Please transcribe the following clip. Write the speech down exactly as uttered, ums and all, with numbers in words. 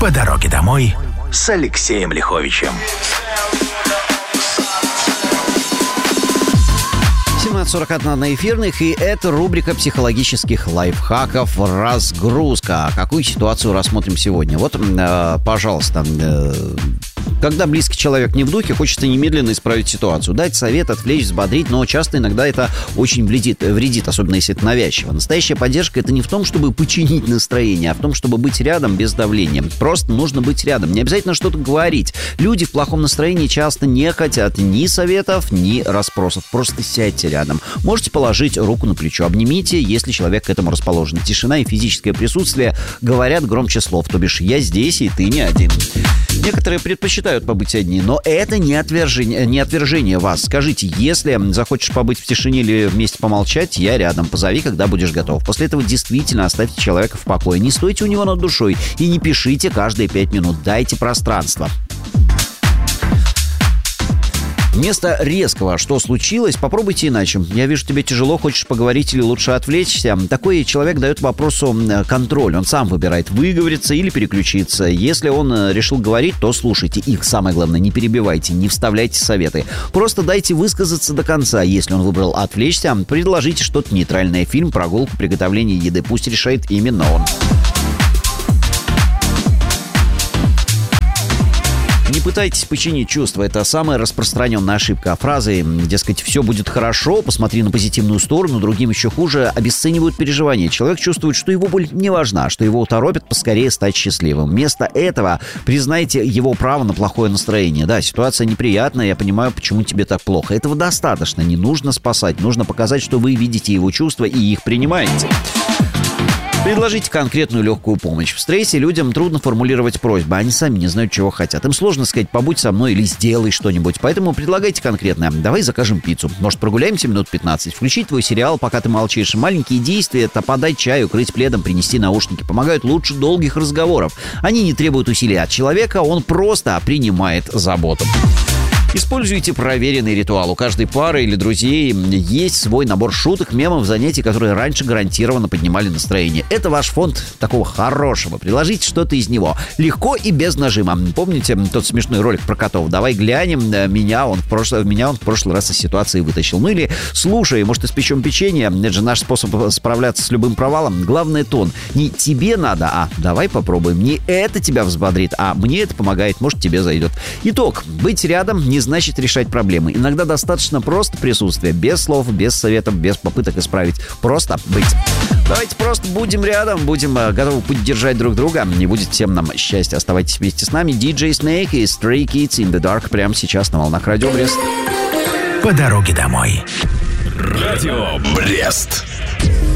По дороге домой с Алексеем Лиховичем. семнадцать сорок один на эфирных, и это рубрика психологических лайфхаков «Разгрузка». Какую ситуацию рассмотрим сегодня? Вот, э, пожалуйста, э, когда близкий человек не в духе, хочется немедленно исправить ситуацию, дать совет, отвлечь, взбодрить, но часто иногда это очень вредит, вредит, особенно если это навязчиво. Настоящая поддержка — это не в том, чтобы починить настроение, а в том, чтобы быть рядом без давления. Просто нужно быть рядом, не обязательно что-то говорить. Люди в плохом настроении часто не хотят ни советов, ни расспросов. Просто сядьте рядом. Можете положить руку на плечо, обнимите, если человек к этому расположен. Тишина и физическое присутствие говорят громче слов, то бишь «я здесь, и ты не один». Некоторые предпочитают побыть одни, но это не отвержение, не отвержение вас. Скажите, если захочешь побыть в тишине или вместе помолчать, я рядом, позови, когда будешь готов. После этого действительно оставьте человека в покое. Не стойте у него над душой и не пишите каждые пять минут. Дайте пространство. Вместо резкого «что случилось?» попробуйте иначе. Я вижу, тебе тяжело, хочешь поговорить или лучше отвлечься. Такой человек дает вопросу контроль. Он сам выбирает, выговориться или переключиться. Если он решил говорить, то слушайте их. Самое главное, не перебивайте, не вставляйте советы. Просто дайте высказаться до конца. Если он выбрал отвлечься, предложите что-то нейтральное. Фильм, прогулку, приготовление еды. Пусть решает именно он. Не пытайтесь починить чувства. Это самая распространенная ошибка. Фразы, дескать, все будет хорошо, посмотри на позитивную сторону, другим еще хуже, обесценивают переживания. Человек чувствует, что его боль не важна, что его торопят поскорее стать счастливым. Вместо этого признайте его право на плохое настроение. Да, ситуация неприятная, я понимаю, почему тебе так плохо. Этого достаточно, не нужно спасать. Нужно показать, что вы видите его чувства и их принимаете. Предложите конкретную легкую помощь. В стрессе людям трудно формулировать просьбы. Они сами не знают, чего хотят. Им сложно сказать «побудь со мной» или «сделай что-нибудь». Поэтому предлагайте конкретно. Давай закажем пиццу. Может, прогуляемся минут пятнадцать? Включить твой сериал, пока ты молчишь. Маленькие действия — это подать чай, укрыть пледом, принести наушники. Помогают лучше долгих разговоров. Они не требуют усилий от человека, он просто принимает заботу. Используйте проверенный ритуал. У каждой пары или друзей есть свой набор шуток, мемов, занятий, которые раньше гарантированно поднимали настроение. Это ваш фонд такого хорошего. Приложите что-то из него. Легко и без нажима. Помните тот смешной ролик про котов? Давай глянем. Меня он в прошлый, меня он в прошлый раз из ситуации вытащил. Ну или слушай, может, испечем печенье? Это же наш способ справляться с любым провалом. Главное тон. Не тебе надо, а давай попробуем. Не это тебя взбодрит, а мне это помогает. Может, тебе зайдет. Итог. Быть рядом не значит решать проблемы. Иногда достаточно просто присутствия, без слов, без советов, без попыток исправить. Просто быть. Давайте просто будем рядом, будем э, готовы поддержать друг друга. Не будет всем нам счастья. Оставайтесь вместе с нами. диджей Snake и Stray Kids in the Dark прямо сейчас на волнах Радио Брест. По дороге домой. Радио Брест.